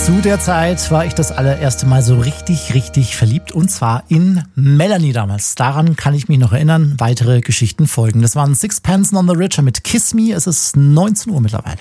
Zu der Zeit war ich das allererste Mal so richtig verliebt, und zwar in Melanie damals. Daran kann ich mich noch erinnern. Weitere Geschichten folgen. Das waren Sixpence None the Richer mit Kiss Me. Es ist 19 Uhr mittlerweile.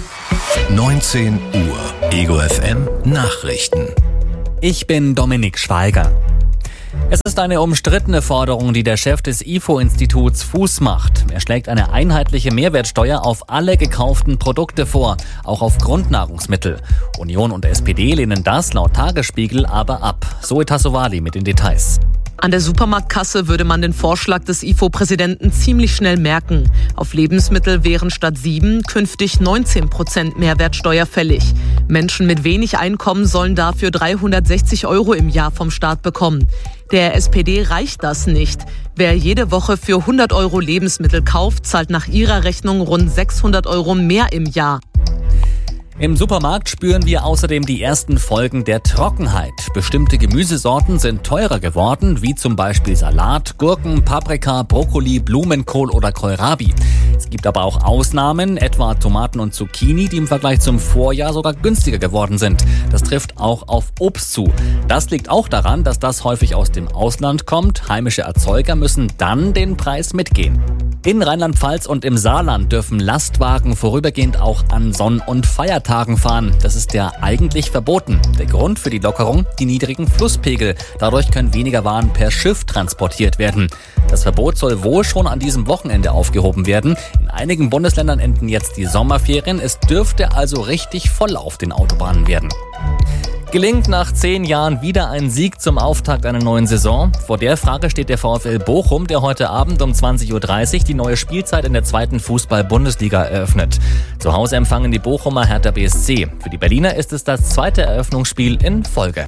19 Uhr. Ego FM Nachrichten. Ich bin Dominik Schweiger. Es ist eine umstrittene Forderung, die der Chef des IFO-Instituts Fuß macht. Er schlägt eine einheitliche Mehrwertsteuer auf alle gekauften Produkte vor, auch auf Grundnahrungsmittel. Union und SPD lehnen das laut Tagesspiegel aber ab. Zoe Tassovali mit den Details. An der Supermarktkasse würde man den Vorschlag des IFO-Präsidenten ziemlich schnell merken. Auf Lebensmittel wären statt 7 künftig 19% Mehrwertsteuer fällig. Menschen mit wenig Einkommen sollen dafür 360 € im Jahr vom Staat bekommen. Der SPD reicht das nicht. Wer jede Woche für 100 € Lebensmittel kauft, zahlt nach ihrer Rechnung rund 600 € mehr im Jahr. Im Supermarkt spüren wir außerdem die ersten Folgen der Trockenheit. Bestimmte Gemüsesorten sind teurer geworden, wie zum Beispiel Salat, Gurken, Paprika, Brokkoli, Blumenkohl oder Kohlrabi. Es gibt aber auch Ausnahmen, etwa Tomaten und Zucchini, die im Vergleich zum Vorjahr sogar günstiger geworden sind. Das trifft auch auf Obst zu. Das liegt auch daran, dass das häufig aus dem Ausland kommt. Heimische Erzeuger müssen dann den Preis mitgehen. In Rheinland-Pfalz und im Saarland dürfen Lastwagen vorübergehend auch an Sonn- und Feiertagen fahren. Das ist ja eigentlich verboten. Der Grund für die Lockerung: die niedrigen Flusspegel. Dadurch können weniger Waren per Schiff transportiert werden. Das Verbot soll wohl schon an diesem Wochenende aufgehoben werden. In einigen Bundesländern enden jetzt die Sommerferien. Es dürfte also richtig voll auf den Autobahnen werden. Gelingt nach 10 Jahren wieder ein Sieg zum Auftakt einer neuen Saison? Vor der Frage steht der VfL Bochum, der heute Abend um 20.30 Uhr die neue Spielzeit in der 2. Fußball-Bundesliga eröffnet. Zu Hause empfangen die Bochumer Hertha BSC. Für die Berliner ist es das zweite Eröffnungsspiel in Folge.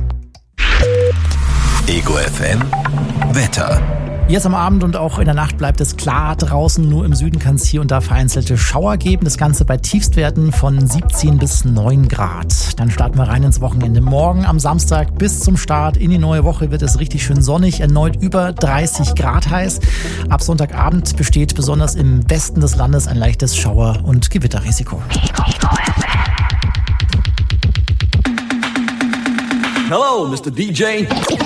Ego FM Wetter. Jetzt am Abend und auch in der Nacht bleibt es klar draußen. Nur im Süden kann es hier und da vereinzelte Schauer geben. Das Ganze bei Tiefstwerten von 17 bis 9 Grad. Dann starten wir rein ins Wochenende. Morgen am Samstag bis zum Start in die neue Woche wird es richtig schön sonnig. Erneut über 30 Grad heiß. Ab Sonntagabend besteht besonders im Westen des Landes ein leichtes Schauer- und Gewitterrisiko. Hello, Mr. DJ.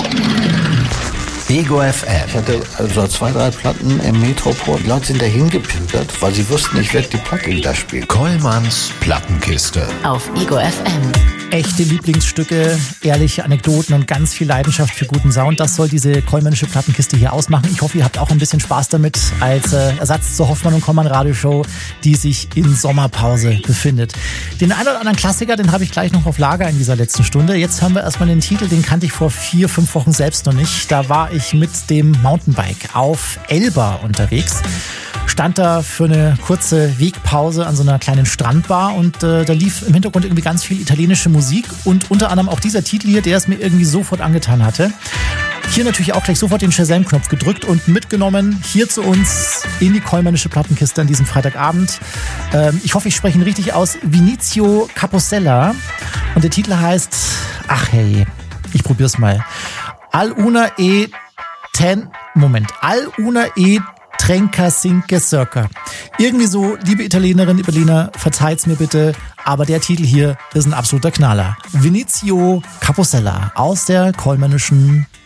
Ego FM. Ich hatte also 2, 3 Platten im Metropol. Die Leute sind dahin gepimpert, weil sie wussten, ich werde die Platten da spielen. Kollmanns Plattenkiste. Auf Ego FM. Echte Lieblingsstücke, ehrliche Anekdoten und ganz viel Leidenschaft für guten Sound. Das soll diese kollmännische Plattenkiste hier ausmachen. Ich hoffe, ihr habt auch ein bisschen Spaß damit als Ersatz zur Hoffmann und Kollmann Radioshow, die sich in Sommerpause befindet. Den einen oder anderen Klassiker, den habe ich gleich noch auf Lager in dieser letzten Stunde. Jetzt hören wir erstmal den Titel, den kannte ich vor 4, 5 Wochen selbst noch nicht. Da war ich mit dem Mountainbike auf Elba unterwegs. Stand da für eine kurze Wegpause an so einer kleinen Strandbar und da lief im Hintergrund irgendwie ganz viel italienische Musik und unter anderem auch dieser Titel hier, der es mir irgendwie sofort angetan hatte. Hier natürlich auch gleich sofort den Shazam-Knopf gedrückt und mitgenommen hier zu uns in die kollmännische Plattenkiste an diesem Freitagabend. Ich hoffe, ich spreche ihn richtig aus. Vinicio Capossela. Und der Titel heißt, ach hey, ich probier's mal. Al una e Trenca Cinque Circa. Irgendwie so, liebe Italienerinnen, Italiener, verzeiht's mir bitte, aber der Titel hier ist ein absoluter Knaller. Vinicio Capossela aus der kollmännischen